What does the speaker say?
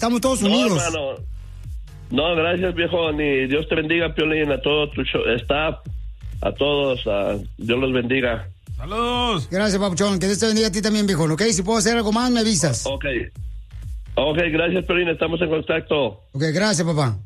estamos todos unidos. Hermano. No, gracias, viejo. Ni Dios te bendiga, Piolín, a todo tu staff, a todos. Dios los bendiga. ¡Saludos! Gracias, papuchón. Que Dios te bendiga a ti también, viejo. ¿Ok? Si puedo hacer algo más, me avisas. Ok, gracias, Piolín. Estamos en contacto. Ok, gracias, papá.